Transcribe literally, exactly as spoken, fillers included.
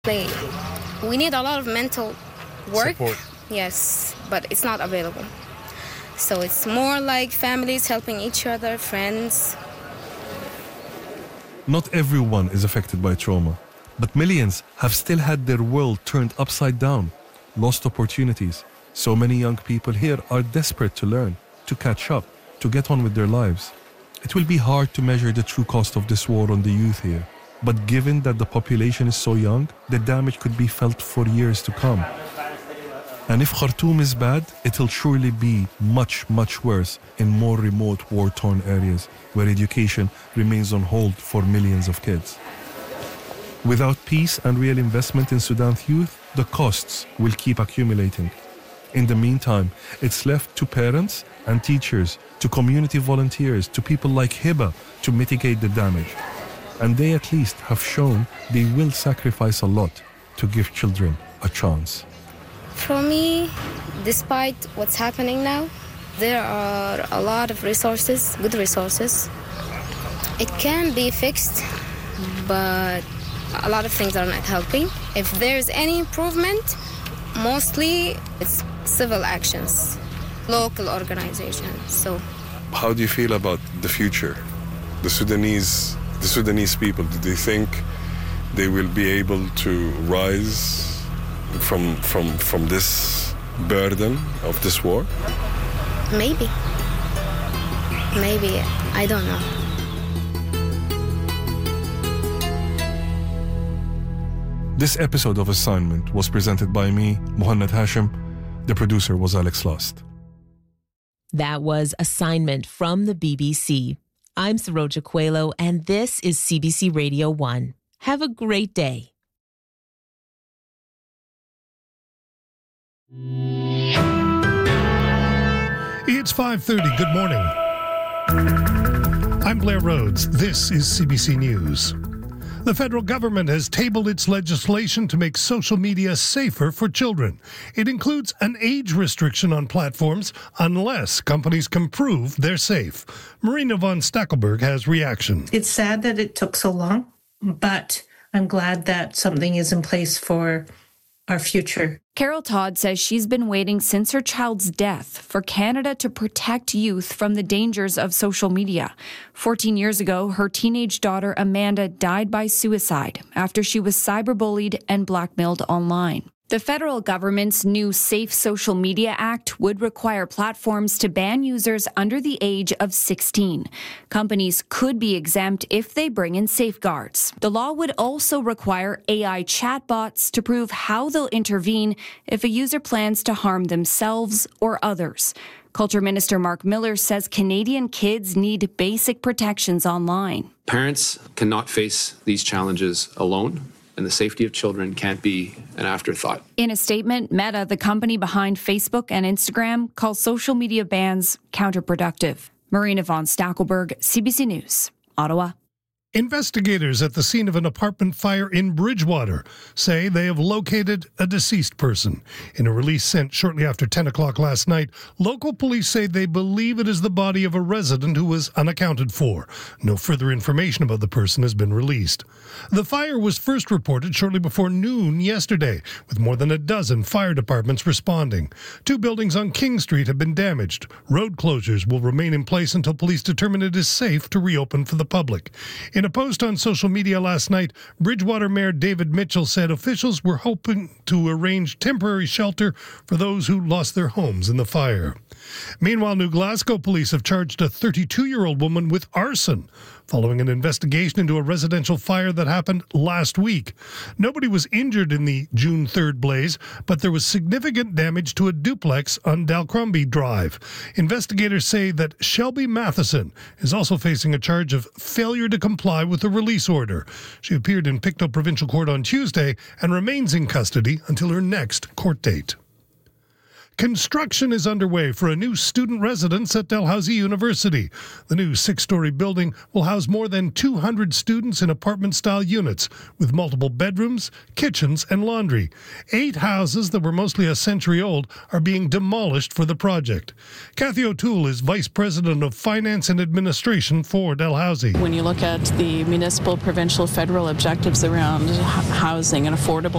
They, we need a lot of mental work. Support. Yes, but it's not available. So it's more like families helping each other, friends. Not everyone is affected by trauma, but millions have still had their world turned upside down, lost opportunities. So many young people here are desperate to learn, to catch up, to get on with their lives. It will be hard to measure the true cost of this war on the youth here. But given that the population is so young, the damage could be felt for years to come. And if Khartoum is bad, it'll surely be much, much worse in more remote war-torn areas where education remains on hold for millions of kids. Without peace and real investment in Sudan's youth, the costs will keep accumulating. In the meantime, it's left to parents and teachers, to community volunteers, to people like Hiba to mitigate the damage. And they at least have shown they will sacrifice a lot to give children a chance. For me, despite what's happening now, there are a lot of resources, good resources. It can be fixed, but a lot of things are not helping. If there's any improvement, mostly it's civil actions, local organizations. So, how do you feel about the future? The Sudanese, the Sudanese people, do they think they will be able to rise from from from this burden of this war? Maybe. Maybe. I don't know. This episode of Assignment was presented by me, Muhannad Hashim. The producer was Alex Lost. That was Assignment from the B B C. I'm Saroja Coelho, and this is C B C Radio one. Have a great day. It's five thirty. Good morning. I'm Blair Rhodes. This is C B C News. The federal government has tabled its legislation to make social media safer for children. It includes an age restriction on platforms unless companies can prove they're safe. Marina von Stackelberg has reaction. It's sad that it took so long, but I'm glad that something is in place for our future. Carol Todd says she's been waiting since her child's death for Canada to protect youth from the dangers of social media. fourteen years ago, her teenage daughter Amanda died by suicide after she was cyberbullied and blackmailed online. The federal government's new Safe Social Media Act would require platforms to ban users under the age of sixteen. Companies could be exempt if they bring in safeguards. The law would also require A I chatbots to prove how they'll intervene if a user plans to harm themselves or others. Culture Minister Mark Miller says Canadian kids need basic protections online. Parents cannot face these challenges alone, and the safety of children can't be an afterthought. In a statement, Meta, the company behind Facebook and Instagram, calls social media bans counterproductive. Marina von Stackelberg, C B C News, Ottawa. Investigators at the scene of an apartment fire in Bridgewater say they have located a deceased person. In a release sent shortly after ten o'clock last night, local police say they believe it is the body of a resident who was unaccounted for. No further information about the person has been released. The fire was first reported shortly before noon yesterday, with more than a dozen fire departments responding. Two buildings on King Street have been damaged. Road closures will remain in place until police determine it is safe to reopen for the public. In a post on social media last night, Bridgewater Mayor David Mitchell said officials were hoping to arrange temporary shelter for those who lost their homes in the fire. Meanwhile, New Glasgow police have charged a thirty-two-year-old woman with arson following an investigation into a residential fire that happened last week. Nobody was injured in the June third blaze, but there was significant damage to a duplex on Dalcrombie Drive. Investigators say that Shelby Matheson is also facing a charge of failure to comply with a release order. She appeared in Pictou Provincial Court on Tuesday and remains in custody until her next court date. Construction is underway for a new student residence at Dalhousie University. The new six-story building will house more than two hundred students in apartment-style units with multiple bedrooms, kitchens, and laundry. Eight houses that were mostly a century old are being demolished for the project. Kathy O'Toole is Vice President of Finance and Administration for Dalhousie. When you look at the municipal, provincial, federal objectives around housing and affordable